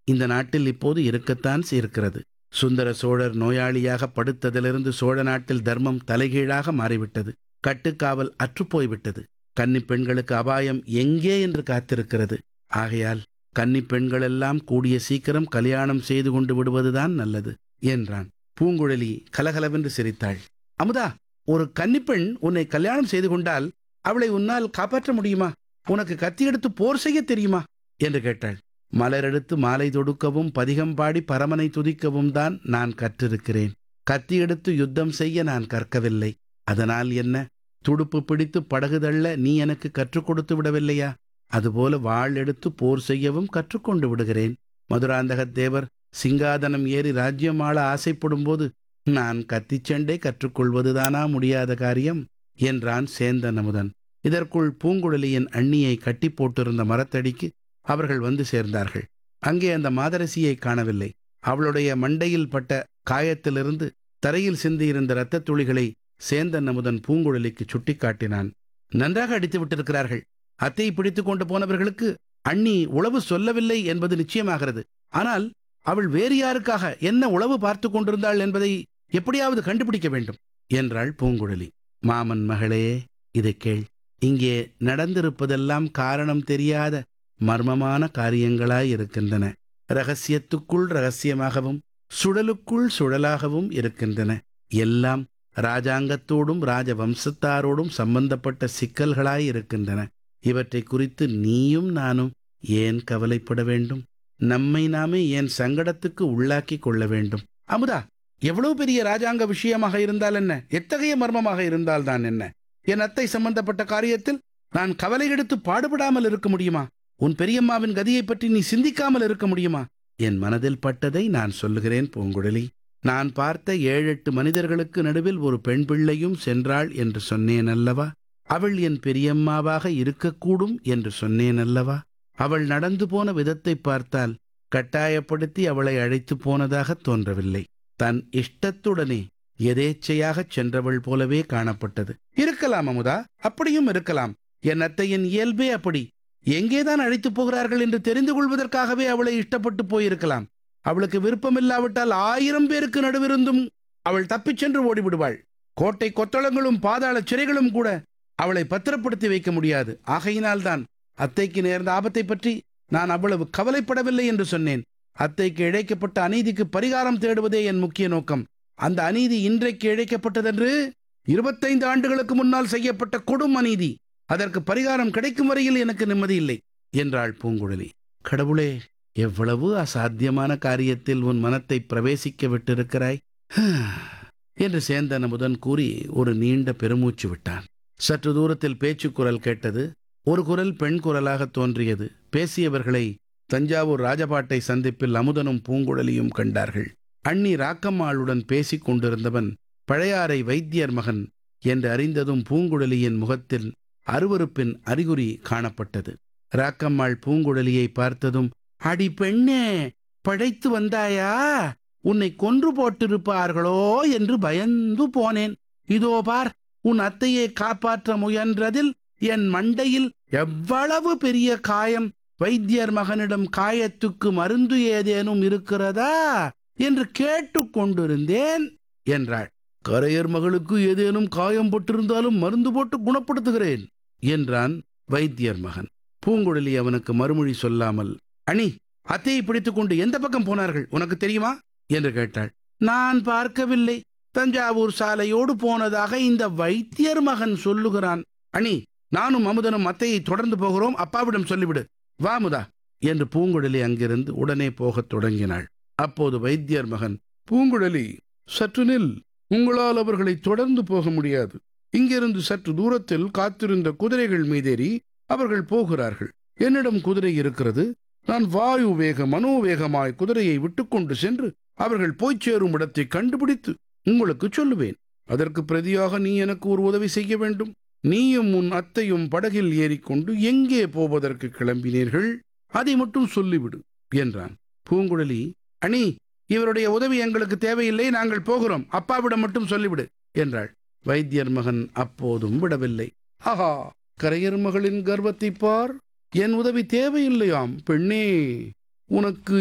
இந்த நாட்டில் இப்போது இருக்கத்தான் இருக்கிறது. சுந்தர சோழர் நோயாளியாக படுத்ததிலிருந்து சோழ நாட்டில் தர்மம் தலைகீழாக மாறிவிட்டது. கட்டுக்காவல் அற்றுப்போய்விட்டது. கன்னிப் பெண்களுக்கு அபாயம் எங்கே என்று காத்திருக்கிறது. ஆகையால் கன்னிப் பெண்களெல்லாம் கூடிய சீக்கிரம் கல்யாணம் செய்து கொண்டு விடுவதுதான் நல்லது என்றான். பூங்குழலி கலகலவென்று சிரித்தாள். அமுதா, ஒரு கன்னிப்பெண் உன்னை கல்யாணம் செய்து கொண்டால் அவளை உன்னால் காப்பாற்ற முடியுமா? உனக்கு கத்தி எடுத்து போர் செய்ய தெரியுமா என்று கேட்டாள். மலரெடுத்து மாலை தொடுக்கவும் பதிகம் பாடி பரமனை துதிக்கவும் தான் நான் கற்றிருக்கிறேன். கத்தி எடுத்து யுத்தம் செய்ய நான் கற்கவில்லை. அதனால் என்ன? துடுப்பு பிடித்து படகு தள்ள நீ எனக்கு கற்றுக் கொடுத்து விடவில்லையா? அதுபோல வாள் எடுத்து போர் செய்யவும் கற்றுக்கொண்டு விடுகிறேன். மதுராந்தகத் தேவர் சிங்காதனம் ஏறி ராஜ்யம் ஆள ஆசைப்படும் போது நான் கத்திச்சண்டை கற்றுக்கொள்வதுதானா முடியாத காரியம் என்றான் சேந்தன் அமுதன். இதற்குள் பூங்குழலியின் அண்ணியை கட்டி போட்டிருந்த மரத்தடிக்கு அவர்கள் வந்து சேர்ந்தார்கள். அங்கே அந்த மாதரசியை காணவில்லை. அவளுடைய மண்டையில் பட்ட காயத்திலிருந்து தரையில் சிந்தியிருந்த இரத்தத் துளிகளை சேந்தன் அமுதன் பூங்குழலிக்கு சுட்டி காட்டினான். நன்றாக அடித்து விட்டிருக்கிறார்கள். அத்தை பிடித்து கொண்டு போனவர்களுக்கு அண்ணி உளவு சொல்லவில்லை என்பது நிச்சயமாகிறது. ஆனால் அவள் வேறு யாருக்காக என்ன உளவு பார்த்து கொண்டிருந்தாள் என்பதை எப்படியாவது கண்டுபிடிக்க வேண்டும் என்றாள் பூங்குழலி. மாமன் மகளே, இதை கேள். இங்கே நடந்திருப்பதெல்லாம் காரணம் தெரியாத மர்மமான காரியங்களாயிருக்கின்றன. இரகசியத்துக்குள் இரகசியமாகவும் சுழலுக்குள் சுழலாகவும் இருக்கின்றன. எல்லாம் ராஜாங்கத்தோடும் ராஜவம்சத்தாரோடும் சம்பந்தப்பட்ட சிக்கல்களாயிருக்கின்றன. இவற்றை குறித்து நீயும் நானும் ஏன் கவலைப்பட வேண்டும்? நம்மை நாமே ஏன் சங்கடத்துக்கு உள்ளாக்கி கொள்ள வேண்டும்? அமுதா, எவ்வளவு பெரிய ராஜாங்க விஷயமாக இருந்தால் என்ன, எத்தகைய மர்மமாக இருந்தால்தான் என்ன, என் அத்தை சம்பந்தப்பட்ட காரியத்தில் நான் கவலை எடுத்து பாடுபடாமல் இருக்க முடியுமா? உன் பெரியம்மாவின் கதியை பற்றி நீ சிந்திக்காமல் இருக்க முடியுமா? என் மனதில் பட்டதை நான் சொல்லுகிறேன் பூங்குழலி. நான் பார்த்த 7-8 மனிதர்களுக்கு நடுவில் ஒரு பெண் பிள்ளையும் சென்றாள் என்று சொன்னேன் அல்லவா? அவள் என் பெரியம்மாவாக இருக்கக்கூடும் என்று சொன்னேன் அல்லவா? அவள் நடந்து போன விதத்தை பார்த்தால் கட்டாயப்படுத்தி அவளை அழைத்து போனதாக தோன்றவில்லை. தன் இஷ்டத்துடனே எதேச்சையாகச் சென்றவள் போலவே காணப்பட்டது. இருக்கலாம் அமுதா, அப்படியும் இருக்கலாம். என் அத்தையின் இயல்பே அப்படி. எங்கேதான் அழைத்து போகிறார்கள் என்று தெரிந்து கொள்வதற்காகவே அவளை இஷ்டப்பட்டு போயிருக்கலாம். அவளுக்கு விருப்பமில்லாவிட்டால் 1000 பேருக்கு நடுவிருந்தும் அவள் தப்பிச் சென்று ஓடிவிடுவாள். கோட்டை கொத்தளங்களும் பாதாள சிறைகளும் கூட அவளை பத்திரப்படுத்தி வைக்க முடியாது. ஆகையினால்தான் அத்தைக்கு நேர்ந்த ஆபத்தை பற்றி நான் அவ்வளவு கவலைப்படவில்லை என்று சொன்னேன். அத்தைக்கு இழைக்கப்பட்ட அநீதிக்கு பரிகாரம் தேடுவதே என் முக்கிய நோக்கம். அந்த அநீதி இன்றைக்கு இழைக்கப்பட்டதென்று 25 ஆண்டுகளுக்கு முன்னால் செய்யப்பட்ட கொடும் அநீதி. அதற்கு பரிகாரம் கிடைக்கும் வரையில் எனக்கு நிம்மதி இல்லை என்றாள் பூங்குழலி. கடவுளே, எவ்வளவு அசாத்தியமான காரியத்தில் உன் மனத்தை பிரவேசிக்க விட்டிருக்கிறாய் என்று சேந்தன் அமுதன் கூறி ஒரு நீண்ட பெருமூச்சு விட்டான். சற்று தூரத்தில் பேச்சுக்குரல் கேட்டது. ஒரு குரல் பெண் குரலாக தோன்றியது. பேசியவர்களை தஞ்சாவூர் ராஜபாட்டை சந்திப்பில் அமுதனும் பூங்குழலியும் கண்டார்கள். அண்ணி ராக்கம்மாளுடன் பேசிக் கொண்டிருந்தவன் பழையாறை வைத்தியர் மகன் என்று அறிந்ததும் பூங்குழலியின் முகத்தில் அருவருப்பின் அறிகுறி காணப்பட்டது. ராக்கம்மாள் பூங்குழலியை பார்த்ததும், அடி பெண்ணே, படைத்து வந்தாயா? உன்னை கொன்று போட்டிருப்பார்களோ என்று பயந்து போனேன். இதோ பார், உன் அத்தையை காப்பாற்ற முயன்றதில் என் மண்டையில் எவ்வளவு பெரிய காயம். வைத்தியர் மகனிடம் காயத்துக்கு மருந்து ஏதேனும் இருக்கிறதா என்று கேட்டுக்கொண்டிருந்தேன் என்றாள். கரையர் மகளுக்கு ஏதேனும் காயம் பட்டிருந்தாலும் மருந்து போட்டு குணப்படுத்துகிறேன் என்றான் வைத்தியர் மகன். பூங்குழலி அவனுக்கு மறுமொழி சொல்லாமல், அணி, அத்தையை பிடித்துக் கொண்டு எந்த பக்கம் போனார்கள் உனக்கு தெரியுமா என்று கேட்டாள். நான் பார்க்கவில்லை. தஞ்சாவூர் சாலையோடு போனதாக இந்த வைத்தியர் மகன் சொல்லுகிறான். அணி, நானும் அமுதனும் அத்தையை தொடர்ந்து போகிறோம். அப்பாவிடம் சொல்லிவிடு. வா முதா என்று பூங்குழலி அங்கிருந்து உடனே போகத் தொடங்கினாள். அப்போது வைத்தியர் மகன், பூங்குழலி, சற்று நில். உங்களால் அவர்களை தொடர்ந்து போக முடியாது. இங்கிருந்து சற்று தூரத்தில் காத்திருந்த குதிரைகள் மீதேறி அவர்கள் போகிறார்கள். என்னிடம் குதிரை இருக்கிறது. நான் வாயு வேக மனோவேகமாய் குதிரையை விட்டுக்கொண்டு சென்று அவர்கள் போய்ச் சேரும் இடத்தை கண்டுபிடித்து உங்களுக்கு சொல்லுவேன். அதற்கு பிரதியாக நீ எனக்கு ஒரு உதவி செய்ய வேண்டும். நீயும் உன் அத்தையும் படகில் ஏறிக்கொண்டு எங்கே போவதற்கு கிளம்பினீர்கள் அதை மட்டும் சொல்லிவிடு என்றான். பூங்குழலி, அணி, இவருடைய உதவி எங்களுக்கு தேவையில்லை. நாங்கள் போகிறோம். அப்பாவிடம் மட்டும் சொல்லிவிடு என்றாள். வைத்தியர் மகன் அப்போதும் விடவில்லை. ஆஹா, கரையர் மகளின் கர்வத்தை பார். என் உதவி தேவையில்லையாம். பெண்ணே, உனக்கு